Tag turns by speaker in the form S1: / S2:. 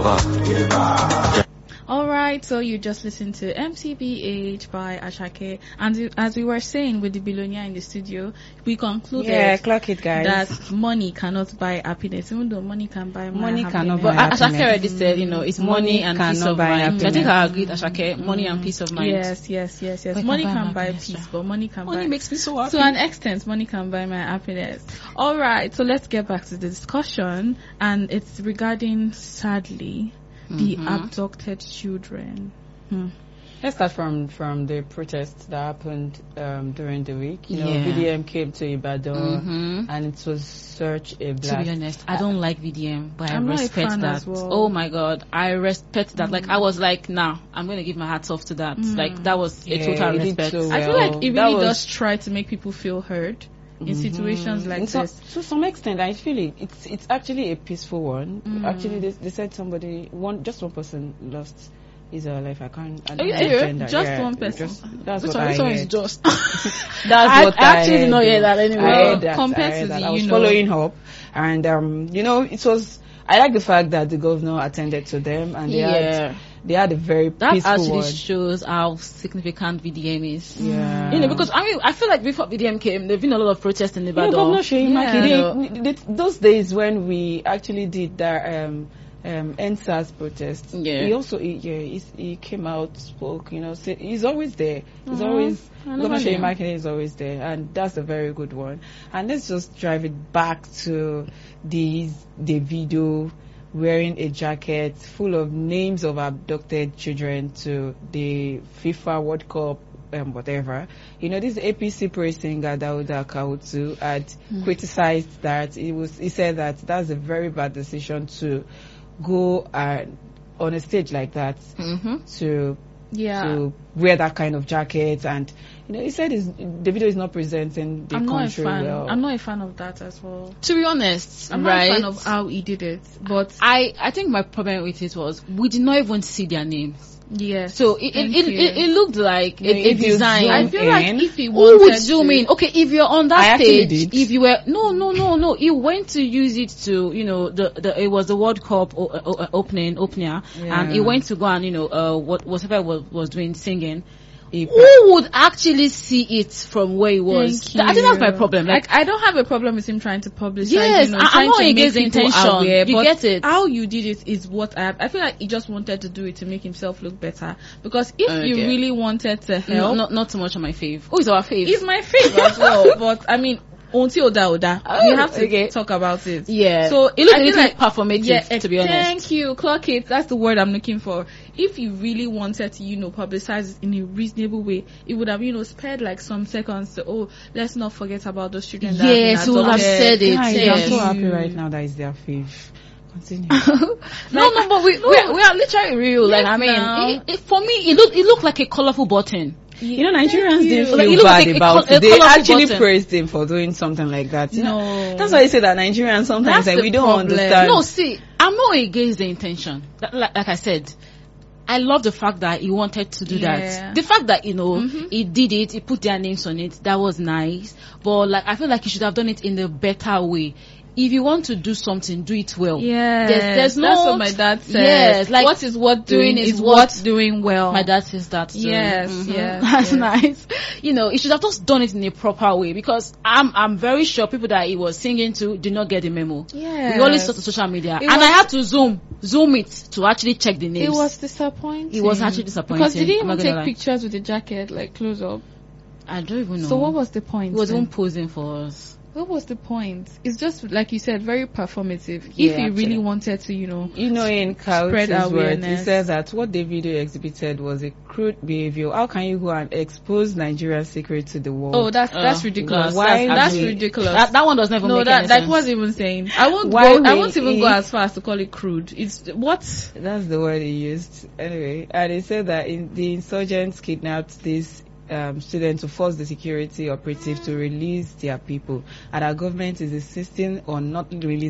S1: All right, so you just listened to MCBH by Ashake, and as we were saying with the billionaire in the studio, we concluded
S2: clock it, guys.
S1: that money cannot buy happiness, even though money can buy
S2: Money
S1: happiness.
S2: cannot buy
S3: But Ashake
S2: happiness.
S3: already said, it's money and peace of mind. I think I agree with Ashake, money and peace of mind.
S1: Yes.
S3: Money
S1: Money
S3: can buy
S1: can buy
S3: happiness,
S1: peace, but money can buy.
S3: Money makes me so happy.
S1: To an extent, money can buy my happiness. All right, so let's get back to the discussion, and it's regarding, sadly, the abducted children.
S2: Let's start from the protests that happened during the week.
S3: Yeah.
S2: VDM came to Ibadan, and it was such a blast.
S3: To be honest, I don't like VDM, but
S1: I'm
S3: I
S1: not a
S3: respect
S1: fan
S3: that.
S1: as well.
S3: Oh my God, I respect that. Like I was like, nah, I'm gonna give my hats off to that. Like that was a total
S2: he did
S3: respect.
S2: so
S1: I feel
S2: well.
S1: like it
S2: That
S1: really
S2: was-
S1: does try to make people feel heard in situations like this.
S2: To some extent, I feel it's actually a peaceful one. Actually, they said just one person lost his life. I don't know
S1: Yeah,
S2: gender.
S1: just
S2: Yeah,
S1: one person.
S2: That's
S3: Which
S2: what I
S3: one is
S2: heard.
S3: just?
S2: That's
S3: I
S2: what I
S3: actually did not hear that anyway.
S2: I heard that.
S1: Compared
S2: I heard
S1: to
S2: that.
S1: the,
S2: I was following up, and it was. I like the fact that the governor attended to them, and they had a very
S3: That
S2: peaceful
S3: actually
S2: one.
S3: shows how significant VDM is.
S2: Yeah.
S3: Because I feel like before VDM came, there've been a lot of protests in Ibadan.
S2: Governor Seyi
S1: Yeah.
S2: Makinde, those days when we actually did that NSAS protest,
S3: Yeah.
S2: he also he came out, spoke, said he's always there. He's always Governor Seyi Makinde is always there, and that's a very good one. And let's just drive it back to the video wearing a jacket full of names of abducted children to the FIFA World Cup, whatever. This APC praise singer Dauda Kautu had criticized that. He said that that's a very bad decision to go on a stage like that to wear that kind of jacket, and he said the video is not presenting the country well.
S1: I'm not a fan of that as well.
S3: To be honest,
S1: I'm not a fan of how he did it, but
S3: I think my problem with it was we did not even see their names.
S1: yes.
S3: So it looked like a design.
S1: I feel like if he
S3: Who
S1: wanted
S3: would zoom in? Okay, if you're on
S2: I
S3: that
S2: actually
S3: stage,
S2: did.
S3: if you were no, he went to use it to it was the World Cup opener, and he went to go and whatever was doing singing. Who would actually see it from where he was?
S1: Thank
S3: I think that's my
S1: you.
S3: problem. Like,
S1: I don't have a problem with him trying to publicize.
S3: Yes, I'm
S1: trying
S3: not
S1: to make
S3: against the
S1: people
S3: intention.
S1: aware,
S3: You
S1: but
S3: get it.
S1: How you did it is what I feel like he just wanted to do it to make himself look better. Because if you
S3: Okay.
S1: really wanted to help,
S3: not too much on my fave. Who is our fave?
S1: he's my favorite as well. But I mean, until Oda, we have to talk about it.
S3: Yeah.
S1: So
S3: it looks
S1: I
S3: a
S1: feel
S3: little performative, to be honest.
S1: Thank you, clock it. That's the word I'm looking for. If you really wanted to, publicize it in a reasonable way, it would have, spared like some seconds to, let's not forget about those children.
S3: Yes, he would have said it.
S2: Guys,
S3: Yes.
S2: I'm so happy right now that it's their fave. Continue.
S3: But we are literally real.
S1: Yes,
S3: Like I mean,
S1: now.
S3: for me, it looked like a colorful button.
S2: Nigerians didn't
S3: Like,
S2: feel
S3: it looked
S2: bad
S3: like
S2: about
S3: a
S2: it. They
S3: colorful
S2: actually
S3: button.
S2: praised him for doing something like that.
S1: No.
S2: That's why I say that Nigerians sometimes
S1: That's
S2: we
S1: the
S2: don't
S1: problem.
S2: understand.
S3: No, see, I'm not against the intention. Like I said, I love the fact that he wanted to do
S1: Yeah.
S3: that. The fact that he did it, he put their names on it. That was nice. But like, I feel like he should have done it in a better way. If you want to do something, do it well.
S1: Yeah,
S3: There's no.
S1: that's what my dad said.
S3: Yes, like
S1: what is what doing
S3: is
S1: is
S3: what
S1: what doing well.
S3: My dad says that too.
S1: Yes, yes,
S3: That's
S1: yes.
S3: nice. He should have just done it in a proper way, because I'm very sure people that he was singing to did not get the memo.
S1: Yes.
S3: We always saw to social media,
S1: It
S3: and
S1: was-
S3: I had to zoom it to actually check the names.
S1: It was disappointing.
S3: It was actually disappointing.
S1: Because did he
S3: I'm
S1: even
S3: not gonna
S1: take
S3: lie.
S1: pictures with the jacket, like close up?
S3: I don't even know.
S1: So what was the point?
S3: He was
S1: then?
S3: even posing for us.
S1: What was the point? It's just like you said, very performative. If
S3: Yeah,
S1: he really
S3: actually.
S1: wanted to,
S2: in
S1: spread
S2: Kautz's words, he
S1: awareness.
S2: says that what the video exhibited was a crude behavior. How can you go and expose Nigeria's secret to the world?
S1: Oh, that's ridiculous.
S2: Why
S1: That's
S2: would-
S1: ridiculous.
S3: That one doesn't even
S1: No,
S3: make
S1: that
S3: any
S1: that
S3: sense.
S1: was even saying. I won't even go as far as to call it crude. It's what?
S2: That's the word he used. Anyway, and he said that the insurgents kidnapped this students to force the security operative to release their people, and our government is insisting on not releasing